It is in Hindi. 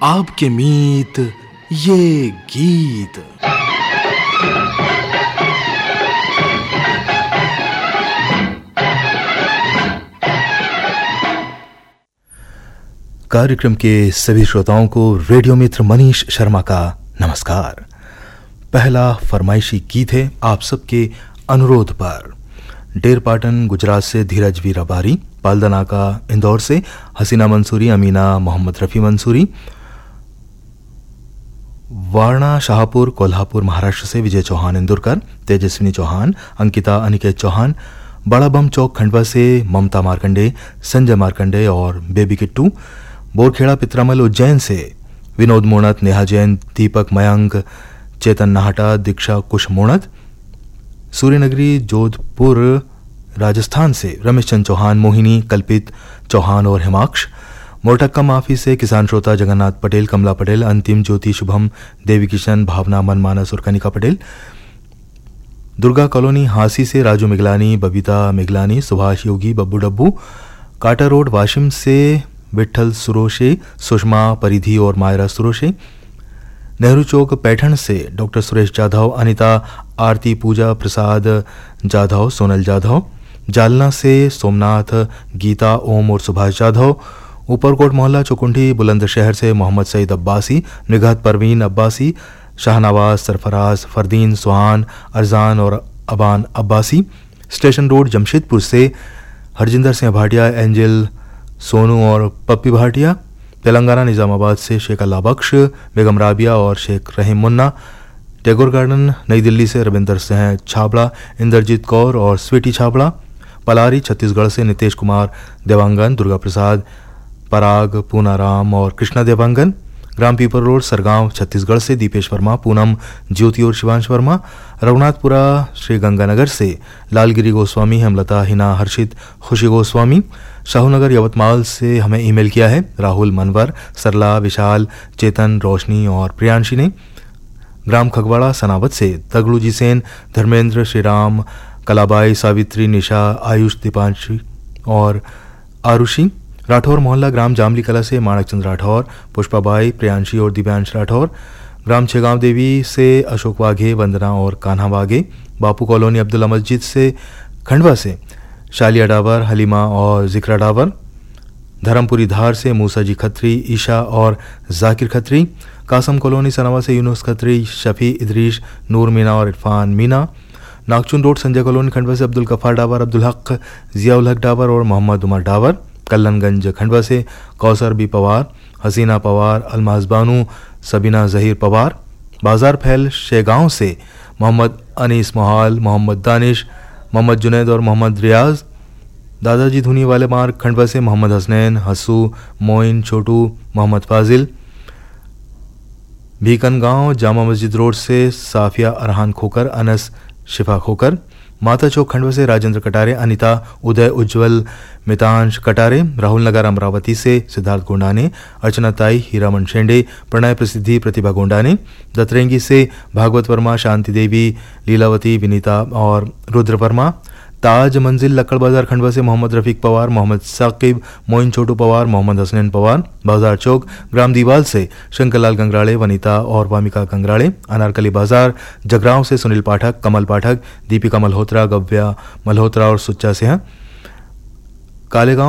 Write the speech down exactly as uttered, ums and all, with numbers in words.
आपके मीत ये गीत। कार्यक्रम के सभी श्रोताओं को रेडियो मित्र मनीष शर्मा का नमस्कार। पहला फरमाइशी गीत है आप सबके अनुरोध पर। डेरपाटन गुजरात से धीरज वीर अबारी, पालदनाका इंदौर से हसीना मंसूरी, अमीना मोहम्मद रफ़ी मंसूरी, वारणा शाहपुर कोल्हापुर महाराष्ट्र से विजय चौहान इंदुरकर, तेजस्विनी चौहान, अंकिता अनिकेत चौहान, बड़ा बम चौक खंडवा से ममता मार्कंडे, संजय मार्कंडे और बेबी किट्टू, बोरखेड़ा पित्रामल उज्जैन से विनोद मोणत, नेहा जैन, दीपक मयंक, चेतन नाहटा, दीक्षा कुश मोणत, सूर्यनगरी जोधपुर राजस्थान से रमेश चंद चौहान, मोहिनी, कल्पित चौहान और हिमाक्ष, मोरटक्का माफी से किसान श्रोता जगन्नाथ पटेल, कमला पटेल, अंतिम ज्योति, शुभम, देवी किशन, भावना, मनमानस और कनिका पटेल, दुर्गा कॉलोनी हांसी से राजू मिगलानी, बबीता मिगलानी, सुभाष योगी, बब्बू डब्बू, काटा रोड वाशिम से विठल सुरोशे, सुषमा परिधि और मायरा सुरोशे, नेहरू चौक पैठण से डॉक्टर सुरेश जाधव, अनिता, आरती, पूजा, प्रसाद जाधव, सोनल जाधव, जालना से सोमनाथ, गीता, ओम और सुभाष जाधव, ऊपरकोट मोहल्ला चौकुंठी बुलंदशहर से मोहम्मद सईद अब्बासी, निगहत परवीन अब्बासी, शाहनवाज, सरफराज, फरदीन, सुहान, अरजान और अबान अब्बासी, स्टेशन रोड जमशेदपुर से हरजिंदर सिंह भाटिया, एंजल, सोनू और पप्पी भाटिया, तेलंगाना निजामाबाद से शेख अल्लाह बख्श, बेगम राबिया और शेख रहीम मुन्ना, टैगोर गार्डन नई दिल्ली से रविंदर सिंह छाबड़ा, इंद्रजीत कौर और स्वीटी छाबड़ा, पलारी छत्तीसगढ़ से नितेश कुमार देवांगन, दुर्गा प्रसाद, पराग, पूनाराम और कृष्णा देवांगन, ग्राम पीपर रोड सरगांव छत्तीसगढ़ से दीपेश वर्मा, पूनम, ज्योति और शिवांश वर्मा, रघुनाथपुरा श्री गंगानगर से लालगिरी गोस्वामी, हेमलता, हिना, हर्षित, खुशी गोस्वामी, शाहूनगर यवतमाल से हमें ईमेल किया है राहुल, मनवर, सरला, विशाल, चेतन, रोशनी और प्रियांशी ने, ग्राम खगवाड़ा सनावत से तगड़ू जी सेन, धर्मेंद्र, श्रीराम, कलाबाई, सावित्री, निशा, आयुष, दीपांशी और आरुषि, राठौर मोहल्ला ग्राम जामली कला से माणकचंद राठौर, पुष्पाबाई, प्रियांशी और दिव्यांश राठौर, ग्राम छेगांव देवी से अशोक वाघे, वंदना और कान्हा वाघे, बापू कॉलोनी अब्दुल्ला मस्जिद से खंडवा से शालिया डावर, हलीमा और जिक्रा डावर, धर्मपुरी धार से मूसा जी खत्री, ईशा और जाकिर खत्री, कासम कॉलोनी सनावा से यूनुस खत्री, शफी, इदरीश, नूर मीना और इरफान मीना, नागचुन रोड संजय कॉलोनी खंडवा से अब्दुल गफ्फार डावर, अब्दुल हक, जियाउल हक डावर और मोहम्मद उमर डावर, कल्लनगंज खंडवा से कौसर बी पवार, हसीना पवार, अलमाज बानू, सबीना जहीर पवार, बाजार फैल शेगांव से मोहम्मद अनीस मोहाल, मोहम्मद दानिश, मोहम्मद जुनैद और मोहम्मद रियाज, दादाजी धुनी वाले मार्ग खंडवा से मोहम्मद हसनैन, हसू, मोइन, छोटू, मोहम्मद फाजिल, भीकन गांव जामा मस्जिद रोड से साफिया अरहान खोकर, अनस शिफा खोकर, माता चौक खंडवा से राजेंद्र कटारे, अनिता, उदय, उज्जवल, मितांश कटारे, राहुल नगर अमरावती से सिद्धार्थ गोंडाने, अर्चना ताई, हीरामन शेंडे, प्रणय प्रसिद्धि प्रतिभा गोंडाने, दतरेंगी से भागवत वर्मा, शांति देवी, लीलावती, विनीता और रुद्र वर्मा, ताज मंजिल लक्कड़ बाजार खंडवा से मोहम्मद रफीक पवार, मोहम्मद साकिब, मोइन छोटू पवार, मोहम्मद हसनैन पवार, बाजार चौक ग्राम दीवाल से शंकरलाल गंगराड़े, वनीता और वामिका गंगराड़े, अनारकली बाजार जगरांव से सुनील पाठक, कमल पाठक, दीपिका मल्होत्रा, गव्या मल्होत्रा और सुच्चा सिंह, कालेगांव